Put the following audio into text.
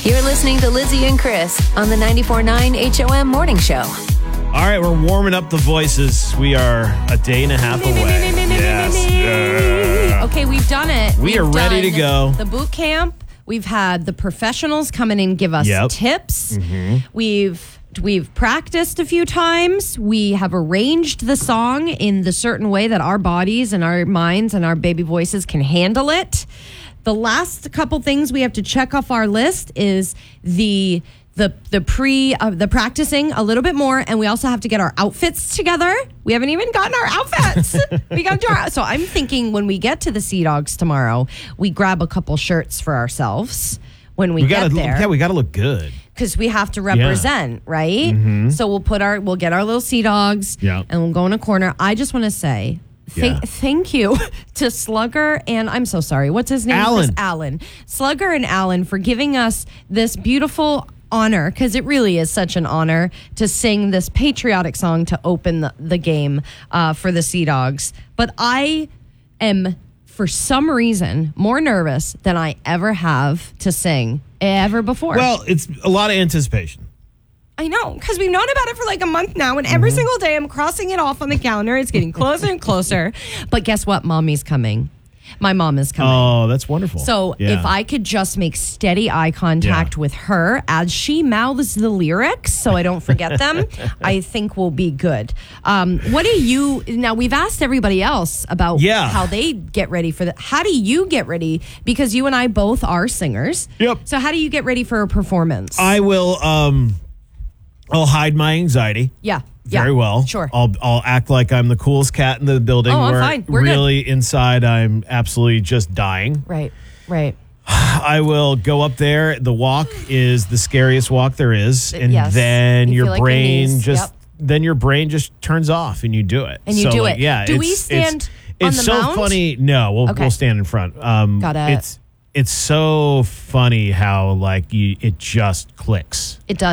You're listening to Lizzie and Chris on the 94.9 HOM Morning Show. All right, we're warming up the voices. We are a day and a half away. Yes. Okay, we've done it. We are ready to go. The boot camp. We've had the professionals come in and give us tips. Mm-hmm. We've practiced a few times. We have arranged the song in the certain way that our bodies and our minds and our baby voices can handle it. The last couple things we have to check off our list is the practicing a little bit more, and we also have to get our outfits together. We haven't even gotten our outfits. So I'm thinking when we get to the Sea Dogs tomorrow, we grab a couple shirts for ourselves when we get there. Yeah, we got to look good. Because we have to represent, right? Mm-hmm. So we'll get our little Sea Dogs, and we'll go in a corner. I just want to say thank you to Slugger and I'm so sorry. What's his name? Alan. Slugger and Alan for giving us this beautiful honor, because it really is such an honor to sing this patriotic song to open the game for the Sea Dogs. But I am, for some reason, more nervous than I ever have to sing ever before. Well, it's a lot of anticipation. I know, because we've known about it for like a month now, and every single day I'm crossing it off on the calendar. It's getting closer and closer. But guess what? Mommy's coming. My mom is coming. Oh, that's wonderful. So if I could just make steady eye contact with her as she mouths the lyrics so I don't forget them, I think we'll be good. What do you... Now, we've asked everybody else about how they get ready for that. How do you get ready? Because you and I both are singers. Yep. So how do you get ready for a performance? I will... I'll hide my anxiety. Yeah. Very well. Sure. I'll act like I'm the coolest cat in the building. Oh, I'm fine. We're really good. Inside, I'm absolutely just dying. Right. I will go up there. The walk is the scariest walk there is, and then your brain your brain just turns off, and you do it. And you do it. Yeah. Do we stand on the It's so mound? funny. No, we'll stand in front. Got it. It's so funny how it just clicks. It does.